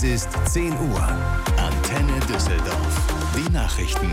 ist 10 Uhr. Antenne Düsseldorf. Die Nachrichten.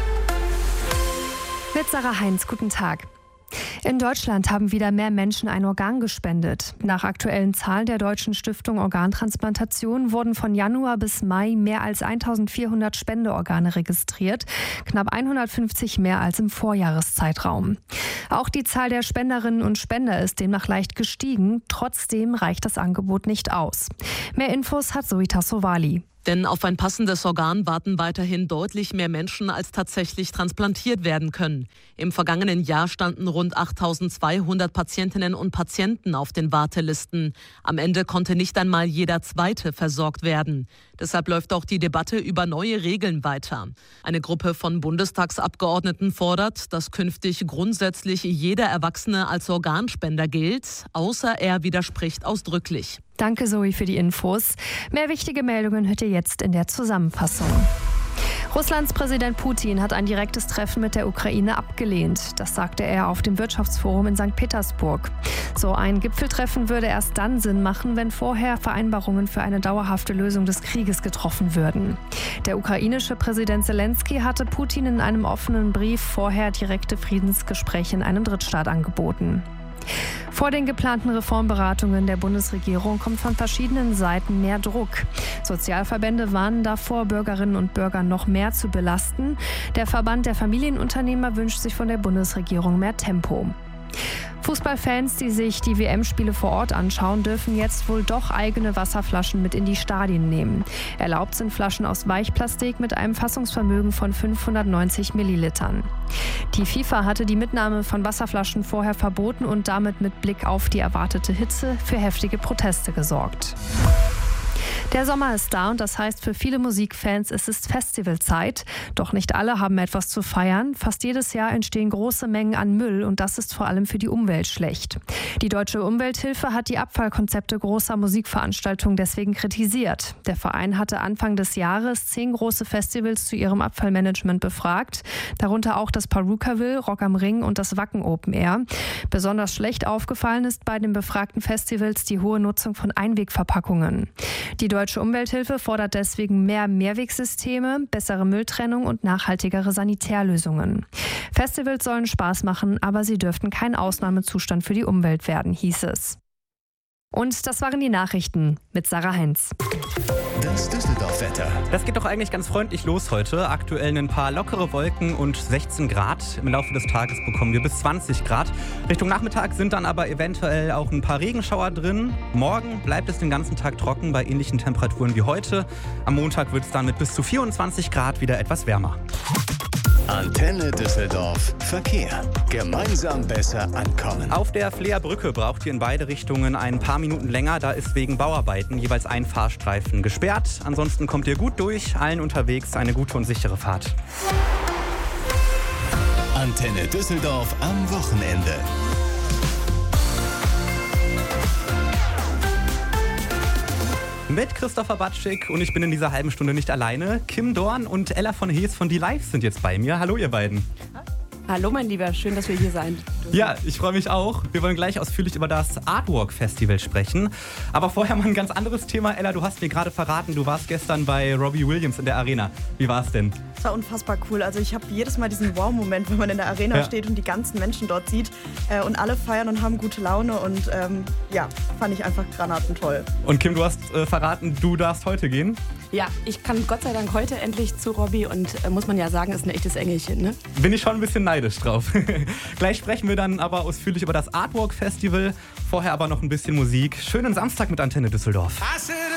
Mit Sarah Heinz, guten Tag. In Deutschland haben wieder mehr Menschen ein Organ gespendet. Nach aktuellen Zahlen der Deutschen Stiftung Organtransplantation wurden von Januar bis Mai mehr als 1400 Spendeorgane registriert, knapp 150 mehr als im Vorjahreszeitraum. Auch die Zahl der Spenderinnen und Spender ist demnach leicht gestiegen. Trotzdem reicht das Angebot nicht aus. Mehr Infos hat Zoe Tassovali. Denn auf ein passendes Organ warten weiterhin deutlich mehr Menschen, als tatsächlich transplantiert werden können. Im vergangenen Jahr standen rund 8.200 Patientinnen und Patienten auf den Wartelisten. Am Ende konnte nicht einmal jeder Zweite versorgt werden. Deshalb läuft auch die Debatte über neue Regeln weiter. Eine Gruppe von Bundestagsabgeordneten fordert, dass künftig grundsätzlich jeder Erwachsene als Organspender gilt, außer er widerspricht ausdrücklich. Danke, Zoe, für die Infos. Mehr wichtige Meldungen hört ihr jetzt in der Zusammenfassung. Russlands Präsident Putin hat ein direktes Treffen mit der Ukraine abgelehnt. Das sagte er auf dem Wirtschaftsforum in St. Petersburg. So ein Gipfeltreffen würde erst dann Sinn machen, wenn vorher Vereinbarungen für eine dauerhafte Lösung des Krieges getroffen würden. Der ukrainische Präsident Zelensky hatte Putin in einem offenen Brief vorher direkte Friedensgespräche in einem Drittstaat angeboten. Vor den geplanten Reformberatungen der Bundesregierung kommt von verschiedenen Seiten mehr Druck. Sozialverbände warnen davor, Bürgerinnen und Bürger noch mehr zu belasten. Der Verband der Familienunternehmer wünscht sich von der Bundesregierung mehr Tempo. Fußballfans, die sich die WM-Spiele vor Ort anschauen, dürfen jetzt wohl doch eigene Wasserflaschen mit in die Stadien nehmen. Erlaubt sind Flaschen aus Weichplastik mit einem Fassungsvermögen von 590 Millilitern. Die FIFA hatte die Mitnahme von Wasserflaschen vorher verboten und damit mit Blick auf die erwartete Hitze für heftige Proteste gesorgt. Der Sommer ist da und das heißt für viele Musikfans, es ist Festivalzeit. Doch nicht alle haben etwas zu feiern. Fast jedes Jahr entstehen große Mengen an Müll und das ist vor allem für die Umwelt schlecht. Die Deutsche Umwelthilfe hat die Abfallkonzepte großer Musikveranstaltungen deswegen kritisiert. Der Verein hatte Anfang des Jahres 10 große Festivals zu ihrem Abfallmanagement befragt. Darunter auch das Perukaville, Rock am Ring und das Wacken Open Air. Besonders schlecht aufgefallen ist bei den befragten Festivals die hohe Nutzung von Einwegverpackungen. Die Deutsche Umwelthilfe fordert deswegen mehr Mehrwegsysteme, bessere Mülltrennung und nachhaltigere Sanitärlösungen. Festivals sollen Spaß machen, aber sie dürften kein Ausnahmezustand für die Umwelt werden, hieß es. Und das waren die Nachrichten mit Sarah Heinz. Das Düsseldorf-Wetter. Das geht doch eigentlich ganz freundlich los heute. Aktuell ein paar lockere Wolken und 16 Grad. Im Laufe des Tages bekommen wir bis 20 Grad. Richtung Nachmittag sind dann aber eventuell auch ein paar Regenschauer drin. Morgen bleibt es den ganzen Tag trocken bei ähnlichen Temperaturen wie heute. Am Montag wird es dann mit bis zu 24 Grad wieder etwas wärmer. Antenne Düsseldorf. Verkehr. Gemeinsam besser ankommen. Auf der Fleerbrücke braucht ihr in beide Richtungen ein paar Minuten länger. Da ist wegen Bauarbeiten jeweils ein Fahrstreifen gesperrt. Ansonsten kommt ihr gut durch. Allen unterwegs eine gute und sichere Fahrt. Antenne Düsseldorf am Wochenende. Mit Christopher Batschik und ich bin in dieser halben Stunde nicht alleine. Kim Dorn und Ella von Hees von Die Live sind jetzt bei mir. Hallo ihr beiden. Hallo mein Lieber, schön, dass wir hier sein dürfen. Ja, ich freue mich auch. Wir wollen gleich ausführlich über das Artwalk Festival sprechen. Aber vorher mal ein ganz anderes Thema. Ella, du hast mir gerade verraten, du warst gestern bei Robbie Williams in der Arena. Wie war es denn? Es war unfassbar cool. Also ich habe jedes Mal diesen Wow-Moment, wenn man in der Arena steht und die ganzen Menschen dort sieht und alle feiern und haben gute Laune und fand ich einfach granatentoll. Und Kim, du hast verraten, du darfst heute gehen? Ja, ich kann Gott sei Dank heute endlich zu Robbie und muss man ja sagen, ist ein echtes Engelchen, ne? Bin ich schon ein bisschen neidisch drauf. Gleich sprechen wir dann aber ausführlich über das Artwalk Festival. Vorher aber noch ein bisschen Musik. Schönen Samstag mit Antenne Düsseldorf.